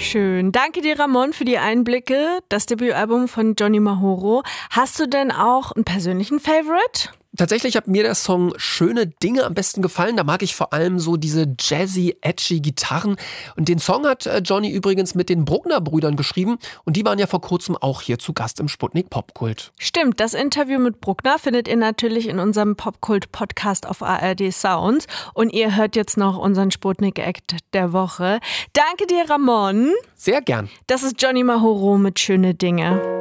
Schön. Danke dir, Ramon, für die Einblicke. Das Debütalbum von Johnny Mahoro. Hast du denn auch einen persönlichen Favorite? Tatsächlich hat mir der Song Schöne Dinge am besten gefallen. Da mag ich vor allem so diese jazzy, edgy Gitarren. Und den Song hat Johnny übrigens mit den Bruckner-Brüdern geschrieben. Und die waren ja vor kurzem auch hier zu Gast im Sputnik Popkult. Stimmt, das Interview mit Bruckner findet ihr natürlich in unserem Popkult-Podcast auf ARD Sounds. Und ihr hört jetzt noch unseren Sputnik-Act der Woche. Danke dir, Ramon. Sehr gern. Das ist Johnny Mahoro mit Schöne Dinge.